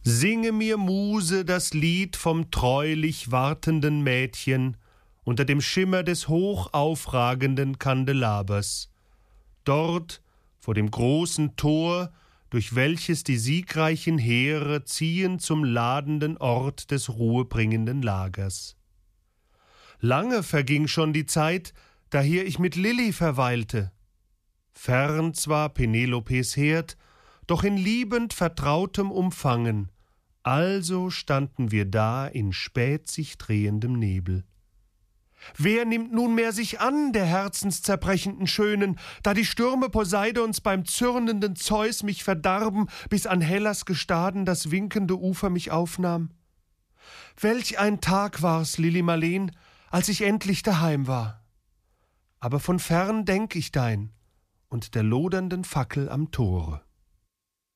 Singe mir, Muse, das Lied vom treulich wartenden Mädchen unter dem Schimmer des hoch aufragenden Kandelabers. Dort, vor dem großen Tor, durch welches die siegreichen Heere ziehen zum ladenden Ort des ruhebringenden Lagers. Lange verging schon die Zeit, da hier ich mit Lilli verweilte. Fern zwar Penelopes Herd, doch in liebend vertrautem Umfangen, also standen wir da in spät sich drehendem Nebel. Wer nimmt nunmehr sich an der herzenszerbrechenden Schönen, da die Stürme Poseidons beim zürnenden Zeus mich verdarben, bis an Hellas Gestaden das winkende Ufer mich aufnahm? Welch ein Tag war's, Lili-Marleen, als ich endlich daheim war. Aber von fern denk ich dein und der lodernden Fackel am Tore.